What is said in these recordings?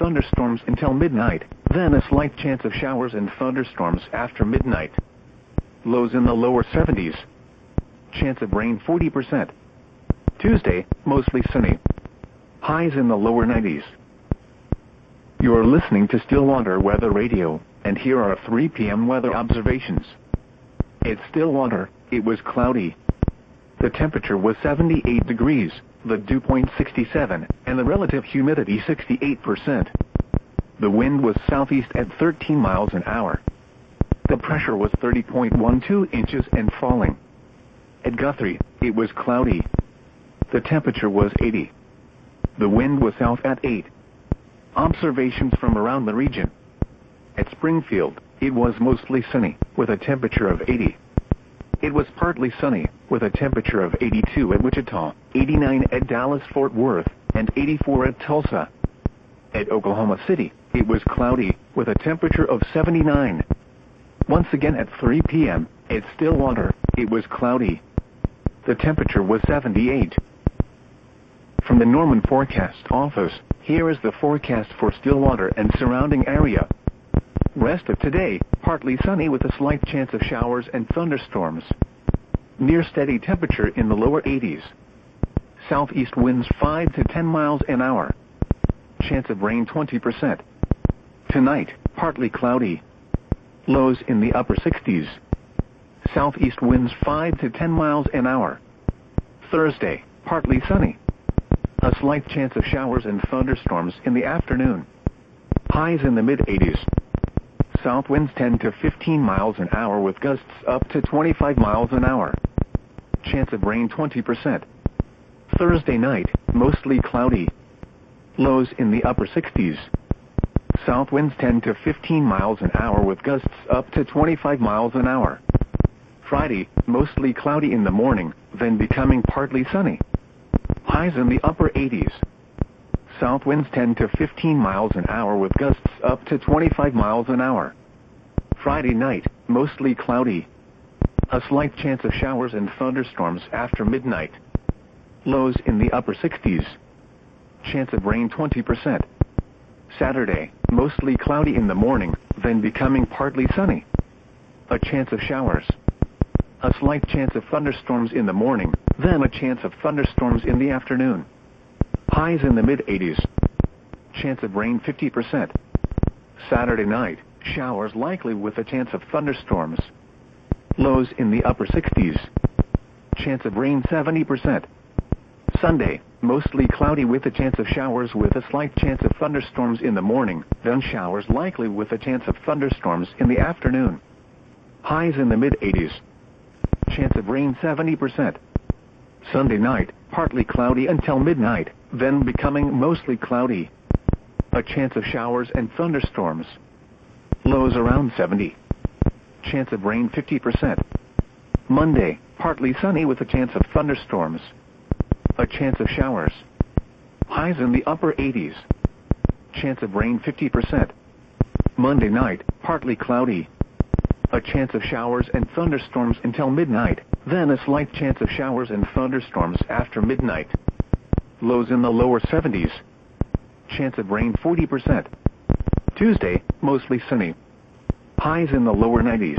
thunderstorms until midnight, then a slight chance of showers and thunderstorms after midnight. Lows in the lower 70s. Chance of rain 40%. Tuesday, mostly sunny. Highs in the lower 90s. You're listening to Stillwater Weather Radio, and here are 3 p.m. weather observations. At Stillwater, it was cloudy. The temperature was 78 degrees, the dew point 67, and the relative humidity 68%. The wind was southeast at 13 miles an hour. The pressure was 30.12 inches and falling. At Guthrie, it was cloudy. The temperature was 80. The wind was south at 8. Observations from around the region. At Springfield, it was mostly sunny, with a temperature of 80. It was partly sunny, with a temperature of 82 at Wichita, 89 at Dallas-Fort Worth, and 84 at Tulsa. At Oklahoma City, it was cloudy, with a temperature of 79. Once again at 3 p.m., at Stillwater, it was cloudy. The temperature was 78. From the Norman Forecast Office, here is the forecast for Stillwater and surrounding area. Rest of today, partly sunny with a slight chance of showers and thunderstorms. Near steady temperature in the lower 80s. Southeast winds 5 to 10 miles an hour. Chance of rain 20%. Tonight, partly cloudy. Lows in the upper 60s. Southeast winds 5 to 10 miles an hour. Thursday, partly sunny. A slight chance of showers and thunderstorms in the afternoon. Highs in the mid-80s. South winds 10 to 15 miles an hour with gusts up to 25 miles an hour. Chance of rain 20%. Thursday night, mostly cloudy. Lows in the upper 60s. South winds 10 to 15 miles an hour with gusts up to 25 miles an hour. Friday, mostly cloudy in the morning, then becoming partly sunny. Highs in the upper 80s. South winds 10 to 15 miles an hour with gusts up to 25 miles an hour. Friday night, mostly cloudy. A slight chance of showers and thunderstorms after midnight. Lows in the upper 60s. Chance of rain 20%. Saturday, mostly cloudy in the morning, then becoming partly sunny. A chance of showers. A slight chance of thunderstorms in the morning, then a chance of thunderstorms in the afternoon. Highs in the mid-80s. Chance of rain 50%. Saturday night, showers likely with a chance of thunderstorms. Lows in the upper 60s. Chance of rain 70%. Sunday, mostly cloudy with a chance of showers with a slight chance of thunderstorms in the morning, then showers likely with a chance of thunderstorms in the afternoon. Highs in the mid-80s. Chance of rain 70%. Sunday night, partly cloudy until midnight, then becoming mostly cloudy. A chance of showers and thunderstorms. Lows around 70. Chance of rain 50%. Monday, partly sunny with a chance of thunderstorms. A chance of showers. Highs in the upper 80s. Chance of rain 50%. Monday night, partly cloudy. A chance of showers and thunderstorms until midnight, then a slight chance of showers and thunderstorms after midnight. Lows in the lower 70s. Chance of rain 40%. Tuesday, mostly sunny. Highs in the lower 90s.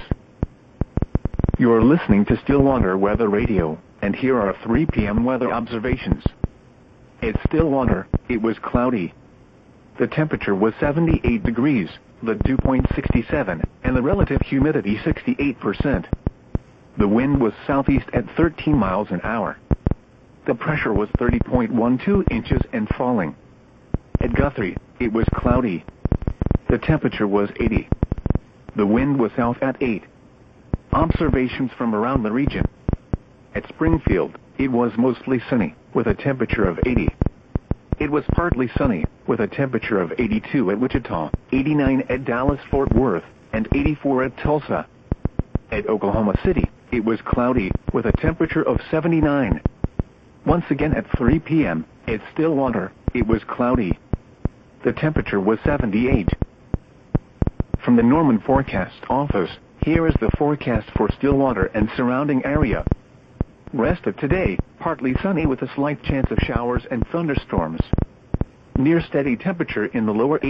You're listening to Stillwater Weather Radio, and here are 3 p.m. weather observations. At Stillwater, it was cloudy. The temperature was 78 degrees, the dew point 67, and the relative humidity 68%. The wind was southeast at 13 miles an hour. The pressure was 30.12 inches and falling. At Guthrie, it was cloudy. The temperature was 80. The wind was south at 8. Observations from around the region. At Springfield, it was mostly sunny, with a temperature of 80. It was partly sunny, with a temperature of 82 at Wichita, 89 at Dallas-Fort Worth, and 84 at Tulsa. At Oklahoma City, it was cloudy, with a temperature of 79. Once again at 3 p.m., at Stillwater, it was cloudy. The temperature was 78. From the Norman Forecast Office, here is the forecast for Stillwater and surrounding area. Rest of today, partly sunny with a slight chance of showers and thunderstorms. Near steady temperature in the lower